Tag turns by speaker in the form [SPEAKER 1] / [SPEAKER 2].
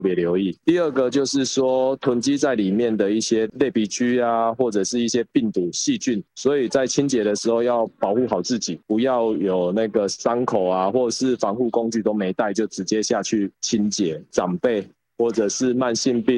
[SPEAKER 1] 别留意。第二个就是说囤积在里面的一些类鼻疽啊，或者是一些病毒细菌，所以在清洁的时候要保护好自己，不要有那个伤口啊，或者是防护工具都没带就直接下去清洁。长辈或者是慢性病